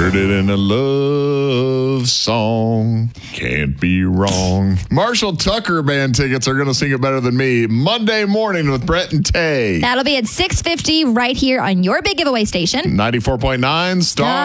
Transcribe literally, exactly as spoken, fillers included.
Heard it in a love song. Can't be wrong. Marshall Tucker Band tickets are going to sing it better than me. Monday morning with Brett and Tay. That'll be at six fifty right here on your big giveaway station. ninety-four point nine Star.